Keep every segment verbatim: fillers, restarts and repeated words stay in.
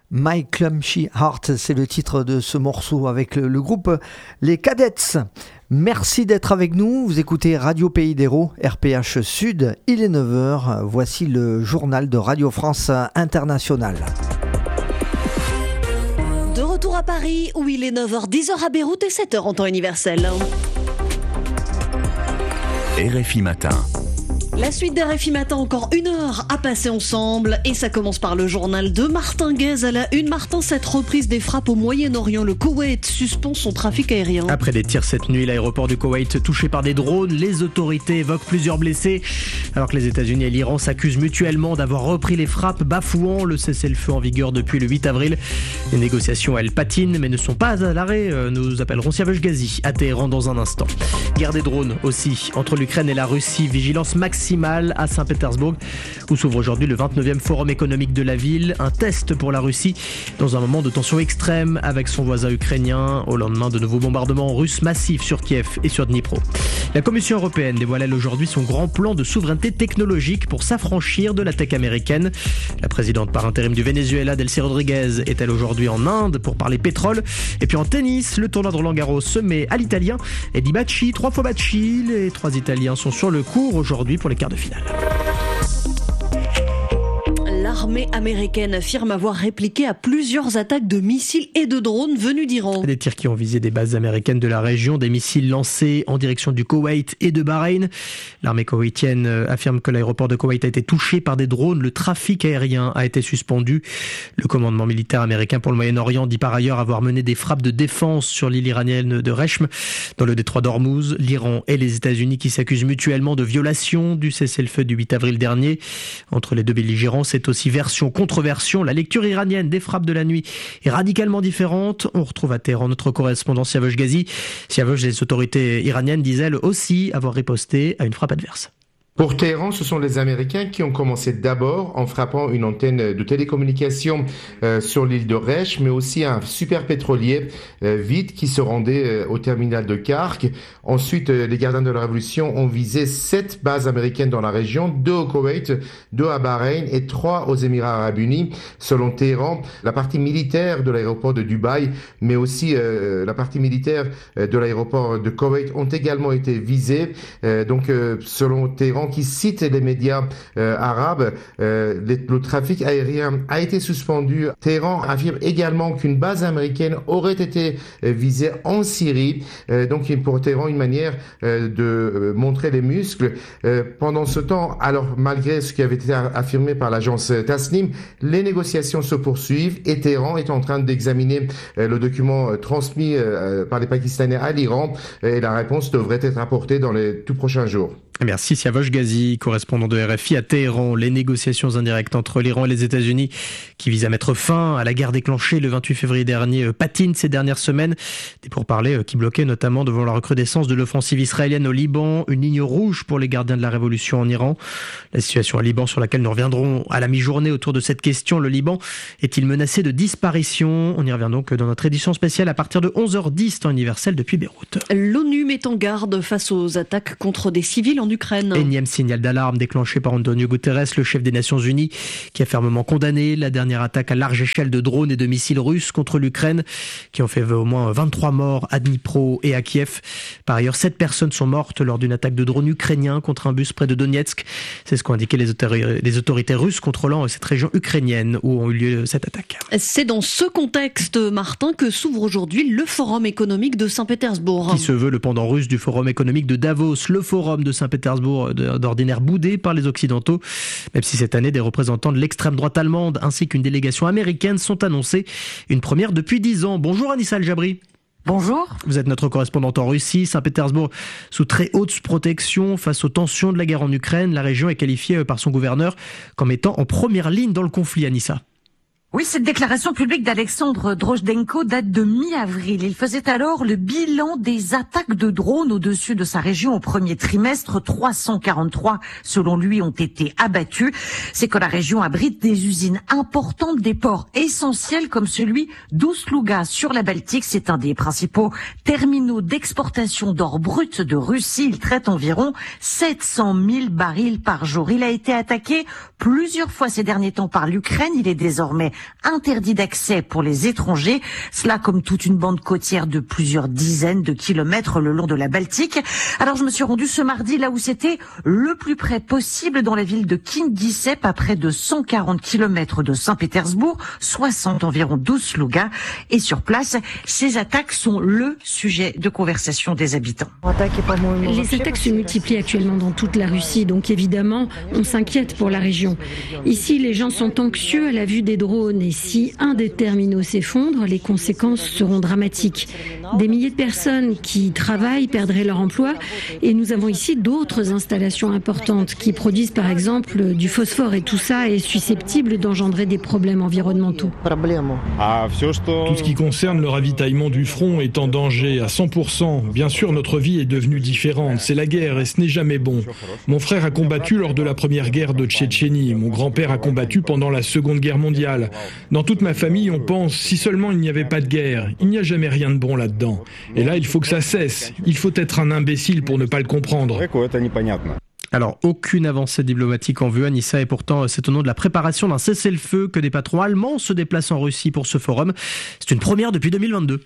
My Clumsy Heart, c'est le titre de ce morceau avec le, le groupe Les Cadets. Merci d'être avec nous. Vous écoutez Radio Pays d'Hérault, R P H Sud. Il est neuf heures. Voici le journal de Radio France Internationale. De retour à Paris, où il est neuf heures dix à Beyrouth et sept heures en temps universel. R F I Matin. La suite d'R F I Matin, encore une heure à passer ensemble. Et ça commence par le journal de Martin Guez à la une. Martin, cette reprise des frappes au Moyen-Orient. Le Koweït suspend son trafic aérien. Après des tirs cette nuit, l'aéroport du Koweït touché par des drones. Les autorités évoquent plusieurs blessés. Alors que les États-Unis et l'Iran s'accusent mutuellement d'avoir repris les frappes, bafouant le cessez-le-feu en vigueur depuis le huit avril. Les négociations, elles patinent, mais ne sont pas à l'arrêt. Nous appellerons Siavash Ghazi à Téhéran dans un instant. Guerre des drones aussi entre l'Ukraine et la Russie. Vigilance maximale à Saint-Pétersbourg, où s'ouvre aujourd'hui le vingt-neuvième forum économique de la ville. Un test pour la Russie dans un moment de tension extrême avec son voisin ukrainien au lendemain de nouveaux bombardements russes massifs sur Kiev et sur Dnipro. La Commission européenne dévoile elle aujourd'hui son grand plan de souveraineté technologique pour s'affranchir de la tech américaine. La présidente par intérim du Venezuela, Delcy Rodriguez, est elle aujourd'hui en Inde pour parler pétrole. Et puis en tennis, le tournoi de Roland-Garros se met à l'italien. Eddie Bacci, trois fois Bacci, les trois Italiens sont sur le court aujourd'hui pour les quarts de finale. L'armée américaine affirme avoir répliqué à plusieurs attaques de missiles et de drones venus d'Iran. Des tirs qui ont visé des bases américaines de la région, des missiles lancés en direction du Koweït et de Bahreïn. L'armée koweïtienne affirme que l'aéroport de Koweït a été touché par des drones. Le trafic aérien a été suspendu. Le commandement militaire américain pour le Moyen-Orient dit par ailleurs avoir mené des frappes de défense sur l'île iranienne de Rechm, dans le détroit d'Ormuz. L'Iran et les États-Unis qui s'accusent mutuellement de violation du cessez-le-feu du huit avril dernier. Entre les deux belligérants, c'est aussi version contre version. La lecture iranienne des frappes de la nuit est radicalement différente. On retrouve à Téhéran notre correspondant Siavash Ghazi. Siavash, les autorités iraniennes disent elles aussi avoir riposté à une frappe adverse. Pour Téhéran, ce sont les Américains qui ont commencé d'abord en frappant une antenne de télécommunication euh, sur l'île de Resh, mais aussi un super pétrolier euh, vide qui se rendait euh, au terminal de Kark. Ensuite, euh, les gardiens de la Révolution ont visé sept bases américaines dans la région, deux au Koweït, deux à Bahreïn et trois aux Émirats arabes unis. Selon Téhéran, la partie militaire de l'aéroport de Dubaï, mais aussi euh, la partie militaire euh, de l'aéroport de Koweït ont également été visées. Euh, donc, euh, selon Téhéran, qui cite les médias euh, arabes, euh, les, le trafic aérien a été suspendu. Téhéran affirme également qu'une base américaine aurait été euh, visée en Syrie. Euh, donc pour Téhéran, une manière euh, de euh, montrer les muscles. Euh, pendant ce temps, alors malgré ce qui avait été affirmé par l'agence Tasnim, les négociations se poursuivent et Téhéran est en train d'examiner euh, le document euh, transmis euh, par les Pakistanais à l'Iran et la réponse devrait être apportée dans les tout prochains jours. Merci Siavash Ghazi, correspondant de R F I à Téhéran. Les négociations indirectes entre l'Iran et les États-Unis qui visent à mettre fin à la guerre déclenchée le vingt-huit février dernier patinent ces dernières semaines. Des pourparlers qui bloquaient notamment devant la recrudescence de l'offensive israélienne au Liban, une ligne rouge pour les gardiens de la révolution en Iran. La situation au Liban sur laquelle nous reviendrons à la mi-journée autour de cette question. Le Liban est-il menacé de disparition? On y revient donc dans notre édition spéciale à partir de onze heures dix, temps universel depuis Beyrouth. L'ONU met en garde face aux attaques contre des civils en Ukraine. Énième signal d'alarme déclenché par Antonio Guterres, le chef des Nations Unies, qui a fermement condamné la dernière attaque à large échelle de drones et de missiles russes contre l'Ukraine, qui ont fait au moins vingt-trois morts à Dnipro et à Kiev. Par ailleurs, sept personnes sont mortes lors d'une attaque de drones ukrainiens contre un bus près de Donetsk. C'est ce qu'ont indiqué les autorités, les autorités russes contrôlant cette région ukrainienne où ont eu lieu cette attaque. C'est dans ce contexte, Martin, que s'ouvre aujourd'hui le Forum économique de Saint-Pétersbourg. Qui se veut le pendant russe du Forum économique de Davos, le Forum de Saint-Pétersbourg d'ordinaire boudé par les Occidentaux, même si cette année des représentants de l'extrême droite allemande ainsi qu'une délégation américaine sont annoncés. Une première depuis dix ans. Bonjour Anissa El-Jabri. Bonjour. Vous êtes notre correspondante en Russie, Saint-Pétersbourg sous très haute protection face aux tensions de la guerre en Ukraine. La région est qualifiée par son gouverneur comme étant en première ligne dans le conflit, Anissa. Oui, cette déclaration publique d'Alexandre Drozhdenko date de mi-avril. Il faisait alors le bilan des attaques de drones au-dessus de sa région au premier trimestre. trois cent quarante-trois, selon lui, ont été abattus. C'est que la région abrite des usines importantes, des ports essentiels comme celui d'Oust-Louga sur la Baltique. C'est un des principaux terminaux d'exportation d'or brut de Russie. Il traite environ sept cent mille barils par jour. Il a été attaqué plusieurs fois ces derniers temps par l'Ukraine. Il est désormais interdit d'accès pour les étrangers. Cela comme toute une bande côtière de plusieurs dizaines de kilomètres le long de la Baltique. Alors je me suis rendue ce mardi là où c'était le plus près possible, dans la ville de Kingisepp, à près de cent quarante kilomètres de Saint-Pétersbourg, soixante environ d'Oust-Louga. Et sur place, ces attaques sont le sujet de conversation des habitants. Les attaques se multiplient actuellement dans toute la Russie, donc évidemment, on s'inquiète pour la région. Ici, les gens sont anxieux à la vue des drones et si un des terminaux s'effondre, les conséquences seront dramatiques. Des milliers de personnes qui travaillent perdraient leur emploi et nous avons ici d'autres installations importantes qui produisent par exemple du phosphore et tout ça est susceptible d'engendrer des problèmes environnementaux. Tout ce qui concerne le ravitaillement du front est en danger à cent pour cent. Bien sûr, notre vie est devenue différente. C'est la guerre et ce n'est jamais bon. Mon frère a combattu lors de la première guerre de Tchétchénie. Mon grand-père a combattu pendant la Seconde Guerre mondiale. Dans toute ma famille, on pense si seulement il n'y avait pas de guerre. Il n'y a jamais rien de bon là-dedans. Et là, il faut que ça cesse. Il faut être un imbécile pour ne pas le comprendre. Alors, aucune avancée diplomatique en vue, Anissa, et pourtant, c'est au nom de la préparation d'un cessez-le-feu que des patrons allemands se déplacent en Russie pour ce forum. C'est une première depuis deux mille vingt-deux.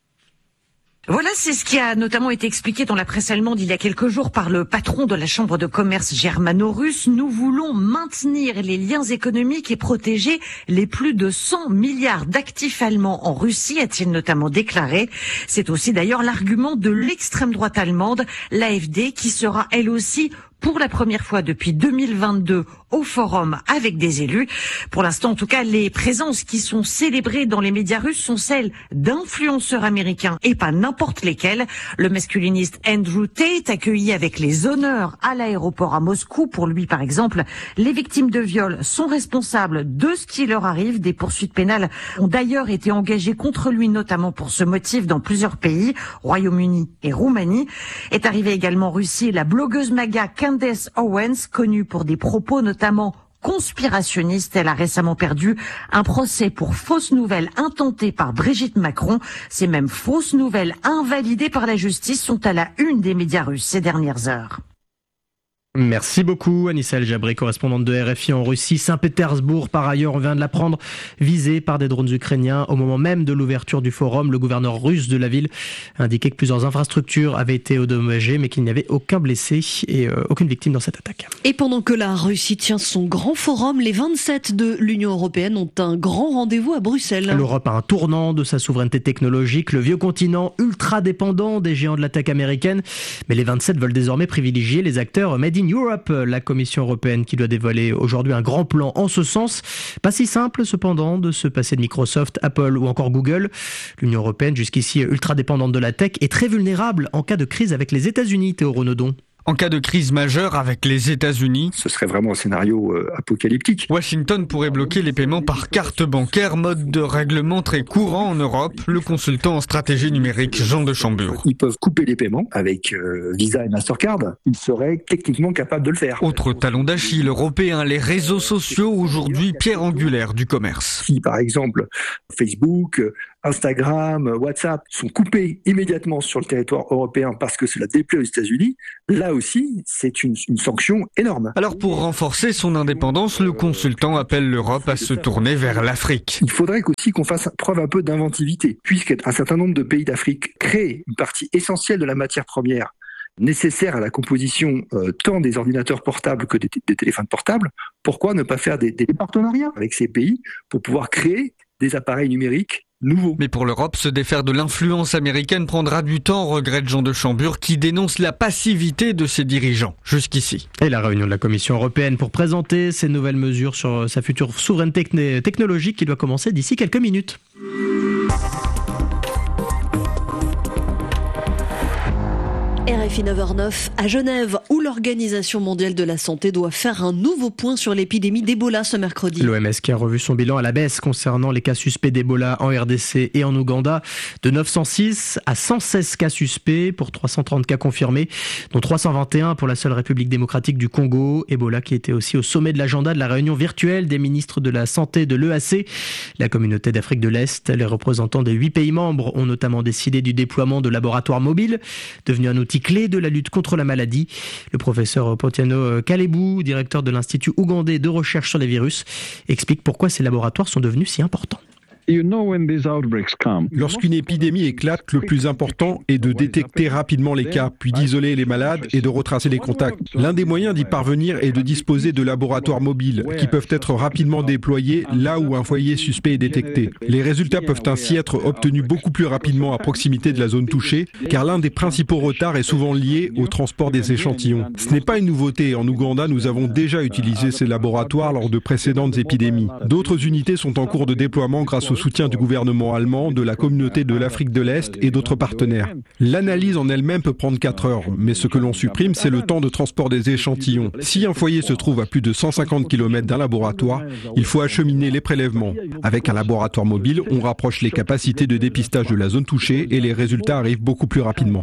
Voilà, c'est ce qui a notamment été expliqué dans la presse allemande il y a quelques jours par le patron de la Chambre de commerce germano-russe. Nous voulons maintenir les liens économiques et protéger les plus de cent milliards d'actifs allemands en Russie, a-t-il notamment déclaré. C'est aussi d'ailleurs l'argument de l'extrême droite allemande, l'A F D, qui sera elle aussi pour la première fois depuis deux mille vingt-deux au forum avec des élus. Pour l'instant, en tout cas, les présences qui sont célébrées dans les médias russes sont celles d'influenceurs américains et pas n'importe lesquels. Le masculiniste Andrew Tate, accueilli avec les honneurs à l'aéroport à Moscou. Pour lui, par exemple, les victimes de viol sont responsables de ce qui leur arrive. Des poursuites pénales ont d'ailleurs été engagées contre lui, notamment pour ce motif dans plusieurs pays, Royaume-Uni et Roumanie. Est arrivée également en Russie la blogueuse MAGA Candace Owens, connue pour des propos notamment conspirationnistes. Elle a récemment perdu un procès pour fausses nouvelles intentées par Brigitte Macron. Ces mêmes fausses nouvelles invalidées par la justice sont à la une des médias russes ces dernières heures. Merci beaucoup, Anissa El Jabri, correspondante de R F I en Russie. Saint-Pétersbourg, par ailleurs, on vient de l'apprendre, visé par des drones ukrainiens. Au moment même de l'ouverture du forum, le gouverneur russe de la ville indiquait que plusieurs infrastructures avaient été endommagées, mais qu'il n'y avait aucun blessé et euh, aucune victime dans cette attaque. Et pendant que la Russie tient son grand forum, les vingt-sept de l'Union européenne ont un grand rendez-vous à Bruxelles. L'Europe a un tournant de sa souveraineté technologique, le vieux continent ultra dépendant des géants de la tech américaine. Mais les vingt-sept veulent désormais privilégier les acteurs made in Europe, la Commission européenne qui doit dévoiler aujourd'hui un grand plan en ce sens. Pas si simple cependant de se passer de Microsoft, Apple ou encore Google. L'Union européenne, jusqu'ici ultra dépendante de la tech, est très vulnérable en cas de crise avec les États-Unis, Théo Renaudon. En cas de crise majeure avec les États-Unis, ce serait vraiment un scénario euh, apocalyptique. Washington pourrait bloquer les paiements par carte bancaire, mode de règlement très courant en Europe. Le consultant en stratégie numérique Jean de Chambure. Ils peuvent couper les paiements avec euh, Visa et Mastercard. Ils seraient techniquement capables de le faire. Autre talon d'Achille européen, les réseaux sociaux, aujourd'hui pierre angulaire du commerce. Si par exemple Facebook, Instagram, WhatsApp sont coupés immédiatement sur le territoire européen parce que cela déplaît aux États-Unis, là aussi, c'est une, une sanction énorme. Alors pour renforcer son indépendance, le consultant appelle l'Europe à se tourner vers l'Afrique. Il faudrait aussi qu'on fasse preuve un peu d'inventivité, puisqu'un certain nombre de pays d'Afrique créent une partie essentielle de la matière première nécessaire à la composition euh, tant des ordinateurs portables que des, t- des téléphones portables. Pourquoi ne pas faire des, des partenariats avec ces pays pour pouvoir créer des appareils numériques nouveau. Mais pour l'Europe, se défaire de l'influence américaine prendra du temps, regrette Jean de Chambure, qui dénonce la passivité de ses dirigeants jusqu'ici. Et la réunion de la Commission européenne pour présenter ces nouvelles mesures sur sa future souveraineté technologique qui doit commencer d'ici quelques minutes. R F I neuf heures neuf à Genève, où l'Organisation mondiale de la santé doit faire un nouveau point sur l'épidémie d'Ebola ce mercredi. L'O M S qui a revu son bilan à la baisse concernant les cas suspects d'Ebola en R D C et en Ouganda, de neuf cent six à cent seize cas suspects pour trois cent trente cas confirmés, dont trois cent vingt et un pour la seule République démocratique du Congo. Ebola qui était aussi au sommet de l'agenda de la réunion virtuelle des ministres de la Santé de l'E A C. La communauté d'Afrique de l'Est, les représentants des huit pays membres ont notamment décidé du déploiement de laboratoires mobiles, devenu un outil clé clé de la lutte contre la maladie. Le professeur Pontiano Kalebou, directeur de l'Institut ougandais de recherche sur les virus, explique pourquoi ces laboratoires sont devenus si importants. Lorsqu'une épidémie éclate, le plus important est de détecter rapidement les cas, puis d'isoler les malades et de retracer les contacts. L'un des moyens d'y parvenir est de disposer de laboratoires mobiles qui peuvent être rapidement déployés là où un foyer suspect est détecté. Les résultats peuvent ainsi être obtenus beaucoup plus rapidement à proximité de la zone touchée, car l'un des principaux retards est souvent lié au transport des échantillons. Ce n'est pas une nouveauté. En Ouganda, nous avons déjà utilisé ces laboratoires lors de précédentes épidémies. D'autres unités sont en cours de déploiement grâce au soutien du gouvernement allemand, de la communauté de l'Afrique de l'Est et d'autres partenaires. L'analyse en elle-même peut prendre quatre heures, mais ce que l'on supprime, c'est le temps de transport des échantillons. Si un foyer se trouve à plus de cent cinquante kilomètres d'un laboratoire, il faut acheminer les prélèvements. Avec un laboratoire mobile, on rapproche les capacités de dépistage de la zone touchée et les résultats arrivent beaucoup plus rapidement.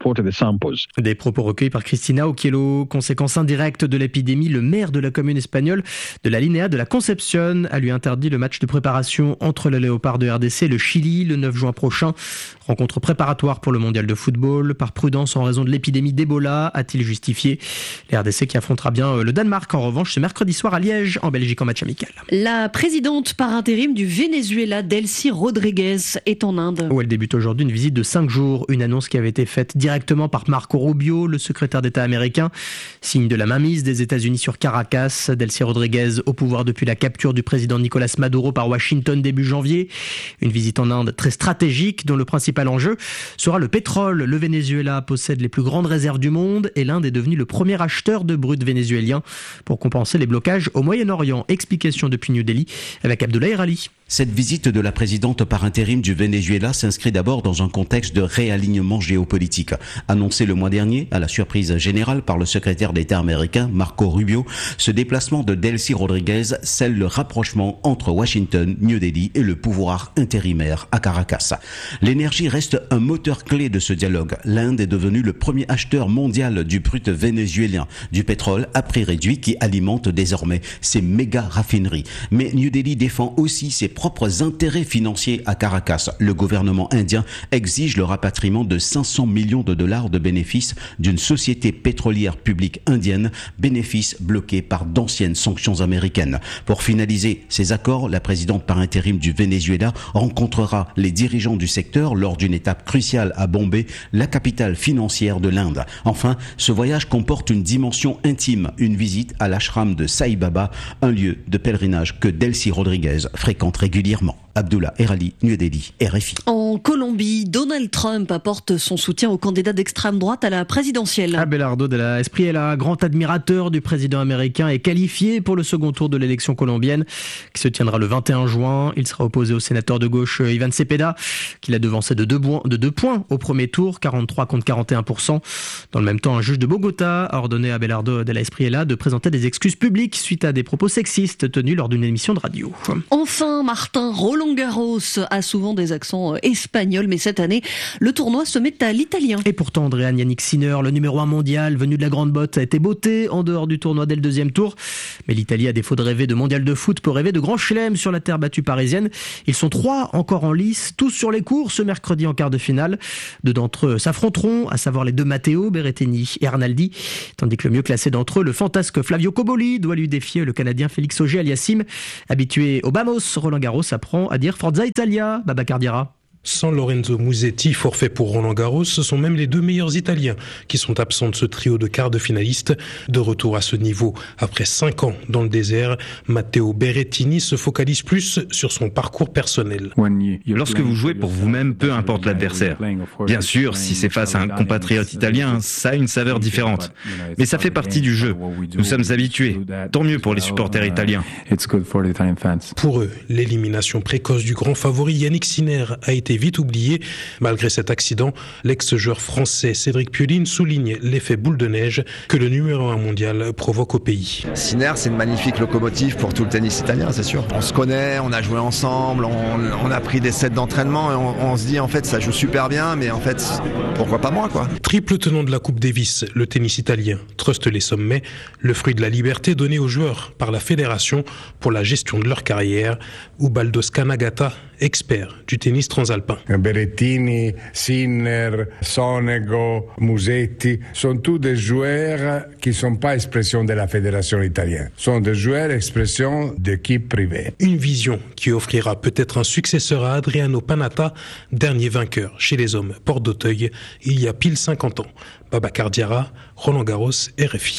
Des propos recueillis par Cristina Oquielo. Conséquence indirecte de l'épidémie, le maire de la commune espagnole de la Linea de la Concepción a lui interdit le match de préparation entre le Léopard de R D C et le Chili le neuf juin prochain. Rencontre préparatoire pour le mondial de football. Par prudence en raison de l'épidémie d'Ebola, a-t-il justifié. Le R D C qui affrontera bien le Danemark en revanche ce mercredi soir à Liège en Belgique en match amical. La présidente par intérim du Venezuela, Delcy Rodríguez, est en Inde. Où elle débute aujourd'hui une visite de cinq jours. Une annonce qui avait été faite directement par Marco Rubio, le secrétaire d'État américain. Signe de la mainmise des États-Unis sur Caracas. Delcy Rodríguez au pouvoir depuis la capture du président Nicolas Maduro par Washington début janvier. Une visite en Inde très stratégique dont le principal enjeu sera le pétrole. Le Venezuela possède les plus grandes réserves du monde et l'Inde est devenue le premier acheteur de brut vénézuélien pour compenser les blocages au Moyen-Orient. Explication depuis New Delhi avec Abdoulaye Rali. Cette visite de la présidente par intérim du Venezuela s'inscrit d'abord dans un contexte de réalignement géopolitique. Annoncé le mois dernier, à la surprise générale par le secrétaire d'État américain Marco Rubio, ce déplacement de Delcy Rodríguez scelle le rapprochement entre Washington, New Delhi et le pouvoir intérimaire à Caracas. L'énergie reste un moteur clé de ce dialogue. L'Inde est devenue le premier acheteur mondial du brut vénézuélien, du pétrole à prix réduit qui alimente désormais ses méga raffineries. Mais New Delhi défend aussi ses propres intérêts financiers à Caracas. Le gouvernement indien exige le rapatriement de cinq cents millions de dollars de bénéfices d'une société pétrolière publique indienne, bénéfices bloqués par d'anciennes sanctions américaines. Pour finaliser ces accords, la présidente par intérim du Venezuela rencontrera les dirigeants du secteur lors d'une étape cruciale à Bombay, la capitale financière de l'Inde. Enfin, ce voyage comporte une dimension intime, une visite à l'ashram de Sai Baba, un lieu de pèlerinage que Delcy Rodríguez fréquente régulièrement. Abdullah Erali, New Delhi, R F I. En Colombie, Donald Trump apporte son soutien au candidat d'extrême droite à la présidentielle. Abelardo de la Espriella, grand admirateur du président américain, est qualifié pour le second tour de l'élection colombienne qui se tiendra le vingt et un juin. Il sera opposé au sénateur de gauche Ivan Cepeda, qui l'a devancé de deux, points, de deux points au premier tour, quarante-trois contre quarante et un pour cent. Dans le même temps, un juge de Bogota a ordonné à Abelardo de la Espriella de présenter des excuses publiques suite à des propos sexistes tenus lors d'une émission de radio. Enfin, Martin Roland Garros a souvent des accents espagnols, mais cette année, le tournoi se met à l'italien. Et pourtant, Andréan Yannick Sinner, le numéro un mondial, venu de la Grande Botte, a été botté en dehors du tournoi dès le deuxième tour. Mais l'Italie, à défaut de rêver de mondial de foot, peut rêver de grand chelem sur la terre battue parisienne. Ils sont trois encore en lice, tous sur les cours ce mercredi en quart de finale. Deux d'entre eux s'affronteront, à savoir les deux Matteo Berrettini et Arnaldi, tandis que le mieux classé d'entre eux, le fantasque Flavio Cobolli, doit lui défier le Canadien Félix Auger-Aliassime. Habitué au Bamos, Roland Garros apprend à dire Forza Italia, Babacar Diarra. Sans Lorenzo Musetti, forfait pour Roland Garros, ce sont même les deux meilleurs Italiens qui sont absents de ce trio de quarts de finalistes. De retour à ce niveau, après cinq ans dans le désert, Matteo Berrettini se focalise plus sur son parcours personnel. Lorsque vous jouez pour vous-même, peu importe l'adversaire. Bien sûr, si c'est face à un compatriote italien, ça a une saveur différente. Mais ça fait partie du jeu. Nous sommes habitués. Tant mieux pour les supporters italiens. Pour eux, l'élimination précoce du grand favori Yannick Sinner a été vite oublié. Malgré cet accident, l'ex-joueur français Cédric Pioline souligne l'effet boule de neige que le numéro un mondial provoque au pays. Sinner, c'est une magnifique locomotive pour tout le tennis italien, c'est sûr. On se connaît, on a joué ensemble, on, on a pris des sets d'entraînement et on, on se dit en fait ça joue super bien, mais en fait pourquoi pas moi quoi. Triple tenant de la Coupe Davis, le tennis italien truste les sommets, le fruit de la liberté donnée aux joueurs par la fédération pour la gestion de leur carrière. Ubaldo Scanagata, expert du tennis transalpin. alpins. Berrettini, Sinner, Sonego, Musetti sont tous des joueurs qui ne sont pas expression de la fédération italienne. Sont des joueurs expression d'équipe privée. Une vision qui offrira peut-être un successeur à Adriano Panatta, dernier vainqueur chez les hommes Port d'Auteuil il y a pile cinquante ans. Babacar Diarra, Roland Garros, R F I.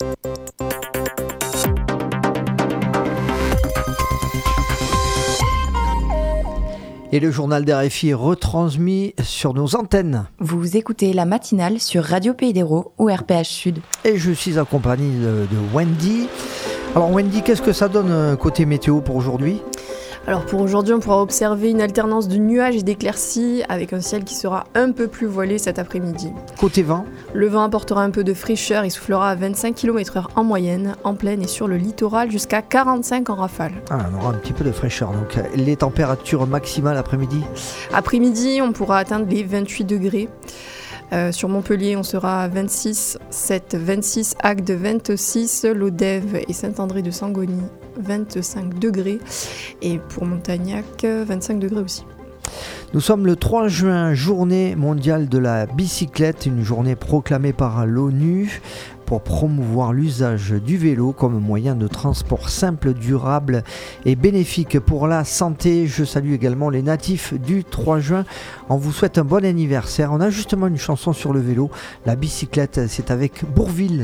Et le journal d'R F I est retransmis sur nos antennes. Vous écoutez la matinale sur Radio Pays d'Hérault ou R P H Sud. Et je suis accompagné de, de Wendy. Alors Wendy, qu'est-ce que ça donne côté météo pour aujourd'hui ? Alors pour aujourd'hui, on pourra observer une alternance de nuages et d'éclaircies avec un ciel qui sera un peu plus voilé cet après-midi. Côté vent ? Le vent apportera un peu de fraîcheur, il soufflera à vingt-cinq kilomètres heure en moyenne, en plaine et sur le littoral jusqu'à quarante-cinq en rafale. Ah, on aura un petit peu de fraîcheur. Donc les températures maximales après-midi ? Après-midi, on pourra atteindre les vingt-huit degrés. Euh, sur Montpellier, on sera à vingt-six, sept, vingt-six, Agde vingt-six, Lodève et Saint-André de Sangony vingt-cinq degrés et pour Montagnac vingt-cinq degrés aussi. Nous sommes le trois juin, journée mondiale de la bicyclette, une journée proclamée par l'ONU pour promouvoir l'usage du vélo comme moyen de transport simple, durable et bénéfique pour la santé. Je salue également les natifs du trois juin. On vous souhaite un bon anniversaire. On a justement une chanson sur le vélo. La bicyclette, c'est avec Bourvil.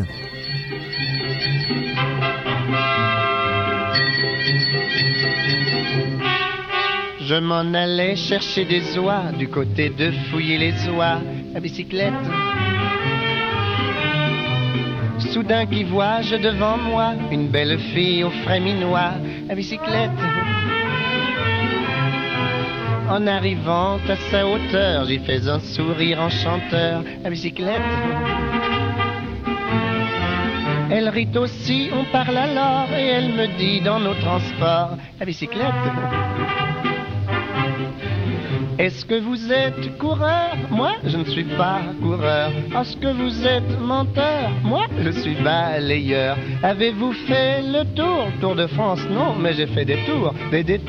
Je m'en allais chercher des oies du côté de fouiller les oies, la bicyclette. Soudain qui vois-je devant moi une belle fille au frais minois, la bicyclette. En arrivant à sa hauteur, j'y fais un sourire enchanteur, la bicyclette. Elle rit aussi, on parle alors et elle me dit dans nos transports, la bicyclette. Est-ce que vous êtes coureur? Moi, je ne suis pas coureur. Est-ce que vous êtes menteur? Moi, je suis balayeur. Avez-vous fait le tour? Tour de France? Non, mais j'ai fait des tours, des détours.